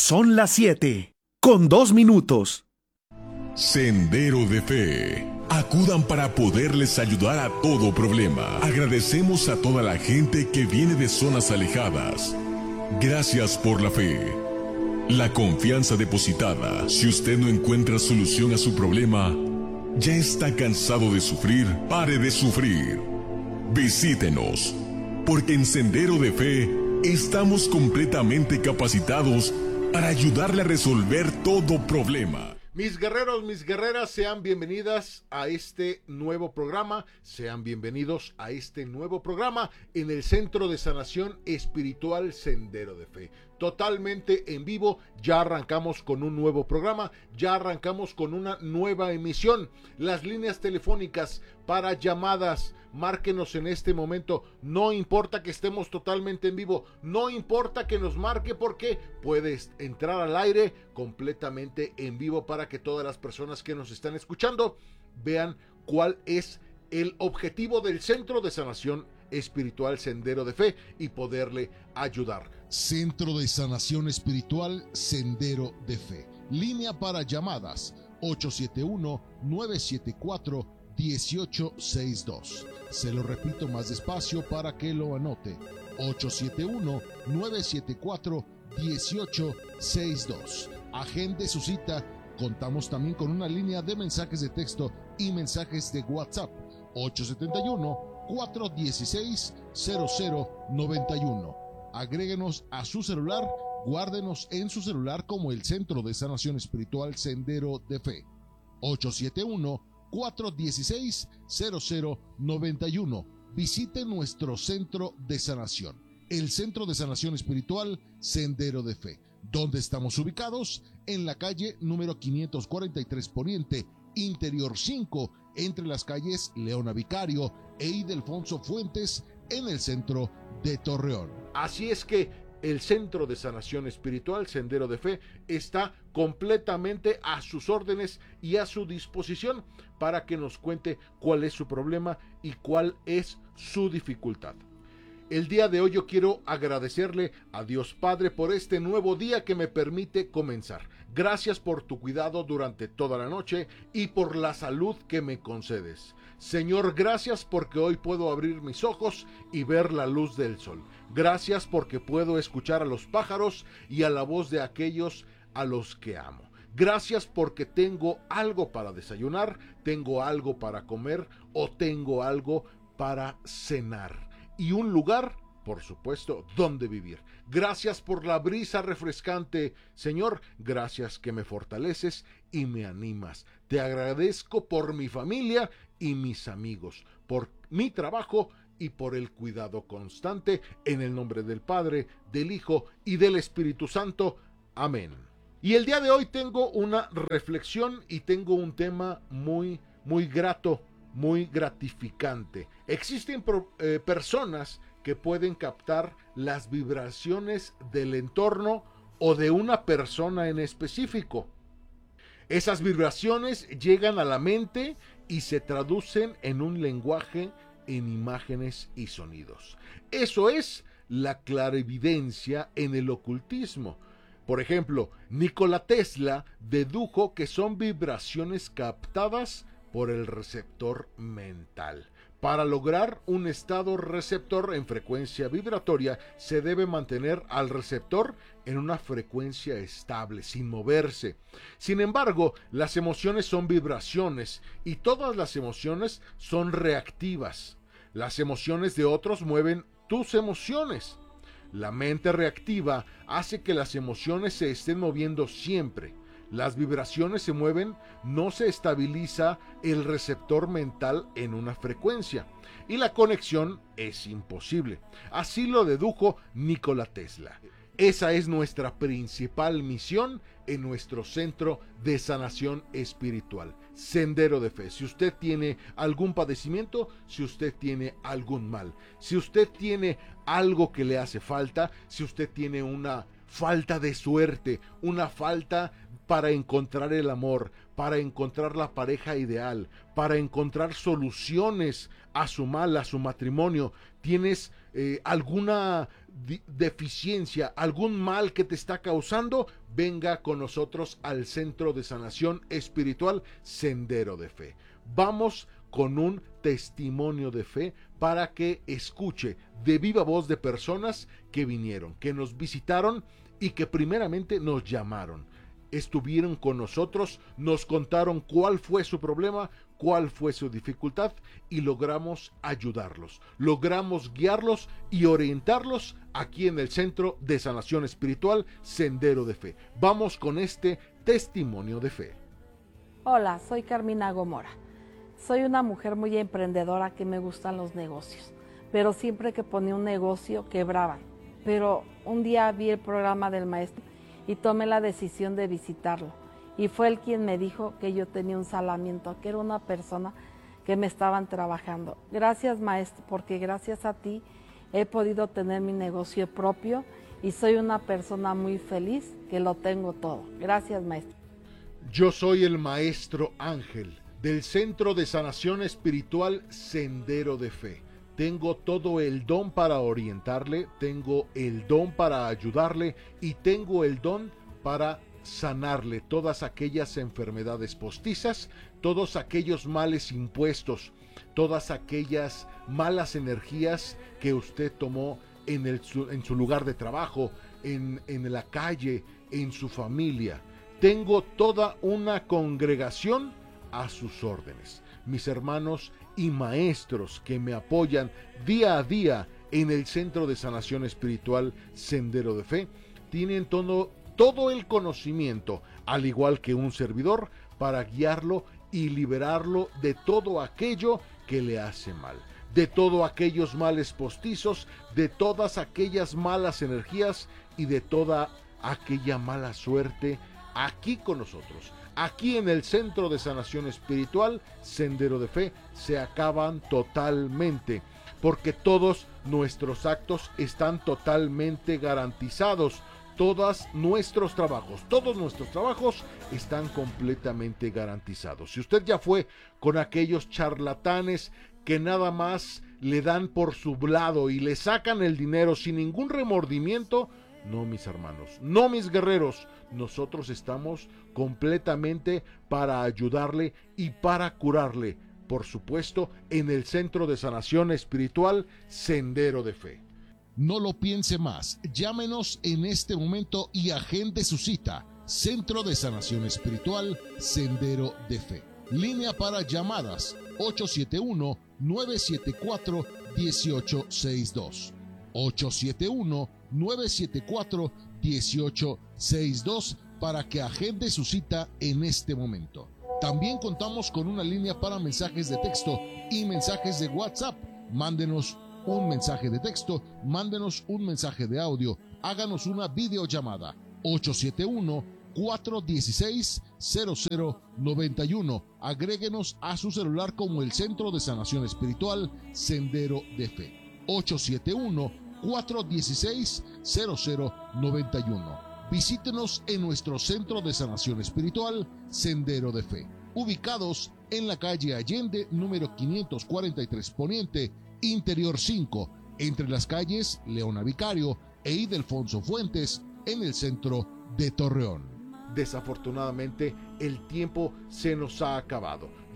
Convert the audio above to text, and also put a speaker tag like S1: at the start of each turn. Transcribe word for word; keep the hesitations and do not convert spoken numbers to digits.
S1: Son las siete, con dos minutos.
S2: Sendero de Fe. Acudan para poderles ayudar a todo problema. Agradecemos a toda la gente que viene de zonas alejadas. Gracias por la fe. La confianza depositada. Si usted no encuentra solución a su problema, ya está cansado de sufrir, pare de sufrir. Visítenos, porque en Sendero de Fe estamos completamente capacitados para ayudarle a resolver todo problema.
S3: Mis guerreros, mis guerreras, sean bienvenidas a este nuevo programa, sean bienvenidos a este nuevo programa en el Centro de Sanación Espiritual Sendero de Fe. Totalmente en vivo, ya arrancamos con un nuevo programa, ya arrancamos con una nueva emisión. Las líneas telefónicas para llamadas, márquenos en este momento, no importa que estemos totalmente en vivo, no importa que nos marque porque puedes entrar al aire completamente en vivo para que todas las personas que nos están escuchando vean cuál es el objetivo del Centro de Sanación Espiritual Sendero de Fe y poderle ayudar.
S4: Centro de Sanación Espiritual Sendero de Fe. Línea para llamadas ocho siete uno, nueve siete cuatro, uno ocho seis dos. Se lo repito más despacio para que lo anote. ocho siete uno, nueve siete cuatro, uno ocho seis dos. Agende su cita. Contamos también con una línea de mensajes de texto y mensajes de WhatsApp. ocho siete uno, cuatro uno seis, cero cero nueve uno. Agréguenos a su celular, guárdenos en su celular como el Centro de Sanación Espiritual Sendero de Fe. ocho siete uno, cuatro uno seis, cero cero nueve uno. Visite nuestro Centro de Sanación, el Centro de Sanación Espiritual Sendero de Fe. ¿Dónde estamos ubicados? En la calle número quinientos cuarenta y tres Poniente, Interior cinco, entre las calles Leona Vicario e Ildefonso Fuentes, en el centro de Torreón.
S3: Así es que el Centro de Sanación Espiritual Sendero de Fe está completamente a sus órdenes y a su disposición para que nos cuente cuál es su problema y cuál es su dificultad. El día de hoy yo quiero agradecerle a Dios Padre por este nuevo día que me permite comenzar. Gracias por tu cuidado durante toda la noche y por la salud que me concedes. Señor, gracias porque hoy puedo abrir mis ojos y ver la luz del sol. Gracias porque puedo escuchar a los pájaros y a la voz de aquellos a los que amo. Gracias porque tengo algo para desayunar, tengo algo para comer o tengo algo para cenar. Y un lugar, por supuesto, donde vivir. Gracias por la brisa refrescante, Señor. Gracias que me fortaleces y me animas. Te agradezco por mi familia y mis amigos, por mi trabajo y por el cuidado constante. En el nombre del Padre, del Hijo y del Espíritu Santo. Amén. Y el día de hoy tengo una reflexión y tengo un tema muy, muy grato, muy gratificante. Existen pro, eh, personas que pueden captar las vibraciones del entorno o de una persona en específico. Esas vibraciones llegan a la mente y se traducen en un lenguaje, en imágenes y sonidos. Eso es la clarividencia en el ocultismo. Por ejemplo, Nikola Tesla dedujo que son vibraciones captadas por el receptor mental. Para lograr un estado receptor en frecuencia vibratoria, se debe mantener al receptor en una frecuencia estable, sin moverse. Sin embargo, las emociones son vibraciones y todas las emociones son reactivas. Las emociones de otros mueven tus emociones. La mente reactiva hace que las emociones se estén moviendo siempre. Las vibraciones se mueven, no se estabiliza el receptor mental en una frecuencia y la conexión es imposible. Así lo dedujo Nikola Tesla. Esa es nuestra principal misión en nuestro Centro de Sanación Espiritual, Sendero de Fe. Si usted tiene algún padecimiento, si usted tiene algún mal, si usted tiene algo que le hace falta, si usted tiene una falta de suerte, una falta para encontrar el amor, para encontrar la pareja ideal, para encontrar soluciones a su mal, a su matrimonio. Tienes eh, alguna deficiencia, algún mal que te está causando, venga con nosotros al Centro de Sanación Espiritual Sendero de Fe. Vamos con un testimonio de fe para que escuche de viva voz de personas que vinieron, que nos visitaron y que primeramente nos llamaron. Estuvieron con nosotros, nos contaron cuál fue su problema, cuál fue su dificultad y logramos ayudarlos, logramos guiarlos y orientarlos aquí en el Centro de Sanación Espiritual Sendero de Fe. Vamos con este testimonio de fe.
S5: Hola, soy Carmina Gomora. Soy una mujer muy emprendedora que me gustan los negocios, pero siempre que ponía un negocio quebraban. Pero un día vi el programa del maestro y tomé la decisión de visitarlo. Y fue él quien me dijo que yo tenía un salamiento, que era una persona que me estaban trabajando. Gracias, maestro, porque gracias a ti he podido tener mi negocio propio y soy una persona muy feliz que lo tengo todo. Gracias, maestro.
S3: Yo soy el maestro Ángel del Centro de Sanación Espiritual Sendero de Fe. Tengo todo el don para orientarle, tengo el don para ayudarle y tengo el don para sanarle todas aquellas enfermedades postizas, todos aquellos males impuestos, todas aquellas malas energías que usted tomó en, el, en su lugar de trabajo, en, en la calle, en su familia. Tengo toda una congregación a sus órdenes. Mis hermanos y maestros que me apoyan día a día en el Centro de Sanación Espiritual Sendero de Fe tienen todo, todo el conocimiento, al igual que un servidor, para guiarlo y liberarlo de todo aquello que le hace mal, de todos aquellos males postizos, de todas aquellas malas energías y de toda aquella mala suerte aquí con nosotros. Aquí en el Centro de Sanación Espiritual Sendero de Fe se acaban totalmente, porque todos nuestros actos están totalmente garantizados. Todos nuestros trabajos, todos nuestros trabajos están completamente garantizados. Si usted ya fue con aquellos charlatanes que nada más le dan por su lado y le sacan el dinero sin ningún remordimiento, no, mis hermanos, no, mis guerreros, nosotros estamos completamente para ayudarle y para curarle, por supuesto, en el Centro de Sanación Espiritual Sendero de Fe.
S4: No lo piense más, llámenos en este momento y agende su cita. Centro de Sanación Espiritual Sendero de Fe. Línea para llamadas ocho siete uno, nueve siete cuatro, uno ocho seis dos. ocho siete uno, nueve siete cuatro, uno ocho seis dos para que agende su cita en este momento. También contamos con una línea para mensajes de texto y mensajes de WhatsApp. Mándenos un mensaje de texto, mándenos un mensaje de audio, háganos una videollamada. ocho siete uno, cuatro uno seis, cero cero nueve uno. Agréguenos a su celular como el Centro de Sanación Espiritual Sendero de Fe. ocho siete uno, cuatro uno seis, cero cero nueve uno. Visítenos en nuestro Centro de Sanación Espiritual Sendero de Fe, ubicados en la calle Allende, número quinientos cuarenta y tres Poniente, Interior cinco, entre las calles Leona Vicario e Ildefonso Fuentes, en el centro de Torreón.
S3: Desafortunadamente, el tiempo se nos ha acabado.